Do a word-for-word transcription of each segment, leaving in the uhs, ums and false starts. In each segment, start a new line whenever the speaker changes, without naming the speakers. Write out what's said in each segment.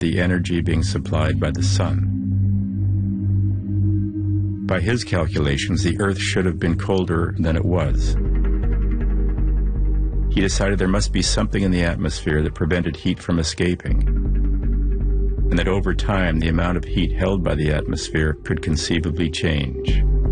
the energy being supplied by the sun. By his calculations, the Earth should have been colder than it was. He decided there must be something in the atmosphere that prevented heat from escaping, and that over time the amount of heat held by the atmosphere could conceivably change.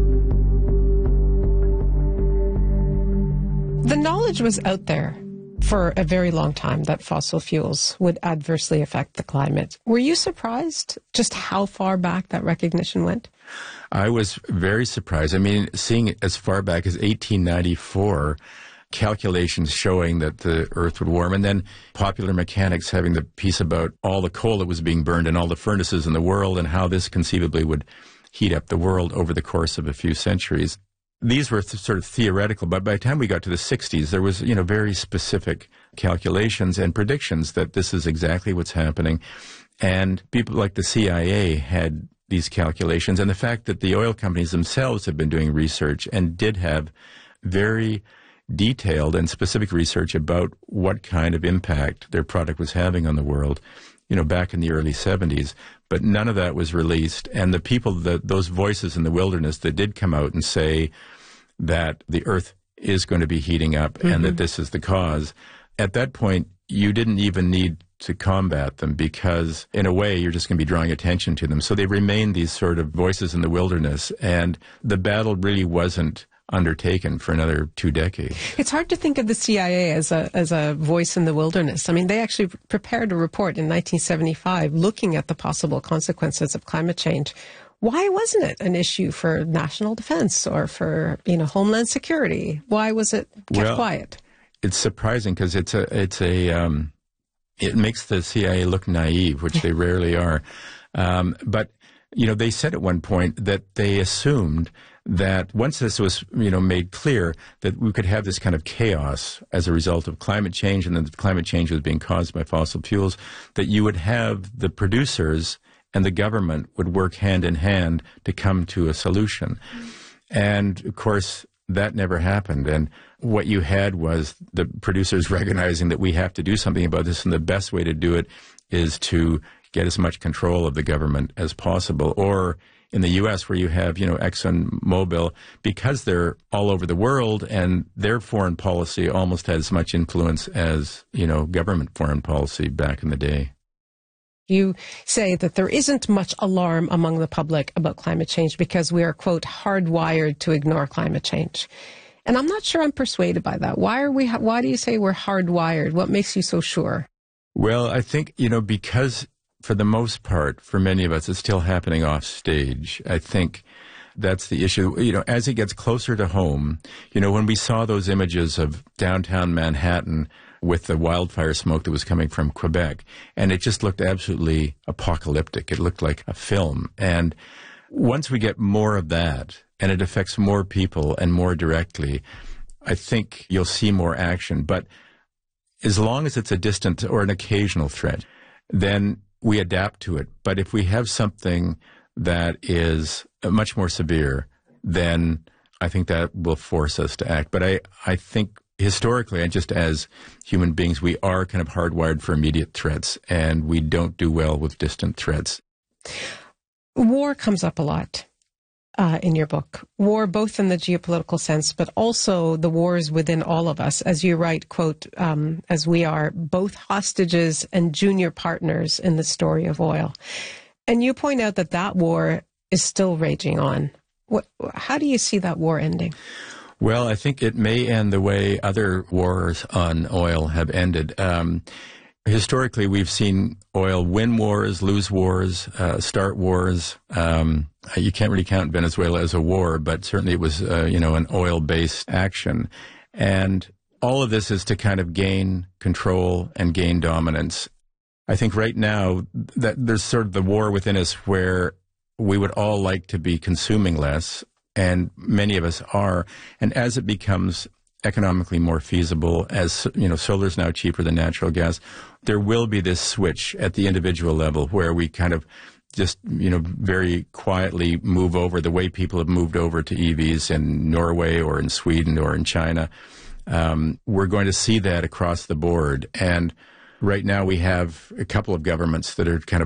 The knowledge was out there for a very long time that fossil fuels would adversely affect the climate. Were you surprised just how far back that recognition went?
I was very surprised. I mean, seeing it as far back as eighteen ninety-four, calculations showing that the Earth would warm, and then Popular Mechanics having the piece about all the coal that was being burned and all the furnaces in the world and how this conceivably would heat up the world over the course of a few centuries. These were th- sort of theoretical, but by the time we got to the sixties, there was, you know, very specific calculations and predictions that this is exactly what's happening. And people like the C I A had these calculations, and the fact that the oil companies themselves have been doing research and did have very detailed and specific research about what kind of impact their product was having on the world, you know, back in the early seventies. But none of that was released. And the people, that those voices in the wilderness that did come out and say that the Earth is going to be heating up mm-hmm. and that this is the cause, at that point, you didn't even need to combat them, because in a way you're just going to be drawing attention to them. So they remained these sort of voices in the wilderness, and the battle really wasn't undertaken for another two decades.
It's hard to think of the C I A as a as a voice in the wilderness. I mean, they actually prepared a report in nineteen seventy-five looking at the possible consequences of climate change. Why wasn't it an issue for national defense or for, you know, homeland security? Why was it kept
well,
quiet?
It's surprising because it's a it's a um, it makes the C I A look naive, which they rarely are. Um, but you know, they said at one point that they assumed that once this was, you know, made clear that we could have this kind of chaos as a result of climate change, and that the climate change was being caused by fossil fuels, that you would have the producers and the government would work hand in hand to come to a solution. And of course, that never happened. And what you had was the producers recognizing that we have to do something about this, and the best way to do it is to get as much control of the government as possible. Or in the U S, where you have, you know, ExxonMobil, because they're all over the world and their foreign policy almost had as much influence as, you know, government foreign policy back in the day.
You say that there isn't much alarm among the public about climate change because we are, quote, hardwired to ignore climate change. And I'm not sure I'm persuaded by that. Why are we, why do you say we're hardwired? What makes you so sure?
Well, I think, you know, because for the most part, for many of us, it's still happening off stage. I think that's the issue. You know, as it gets closer to home, you know, when we saw those images of downtown Manhattan with the wildfire smoke that was coming from Quebec, and it just looked absolutely apocalyptic. It looked like a film. And once we get more of that, and it affects more people and more directly, I think you'll see more action. But as long as it's a distant or an occasional threat, then we adapt to it. But if we have something that is much more severe, then I think that will force us to act. But I, I think historically, and just as human beings, we are kind of hardwired for immediate threats, and we don't do well with distant threats.
War comes up a lot uh, in your book. War, both in the geopolitical sense, but also the wars within all of us. As you write, quote, um, as we are both hostages and junior partners in the story of oil. And you point out that that war is still raging on. What, how do you see that war ending?
Well, I think it may end the way other wars on oil have ended. Um, historically, we've seen oil win wars, lose wars, uh, start wars. Um, you can't really count Venezuela as a war, but certainly it was, uh, you know, an oil-based action. And all of this is to kind of gain control and gain dominance. I think right now that there's sort of the war within us where we would all like to be consuming less, and many of us are. And as it becomes economically more feasible, as, you know, solar is now cheaper than natural gas, there will be this switch at the individual level where we kind of just, you know, very quietly move over the way people have moved over to E Vs in Norway or in Sweden or in China. Um, we're going to see that across the board. And right now we have a couple of governments that are kind of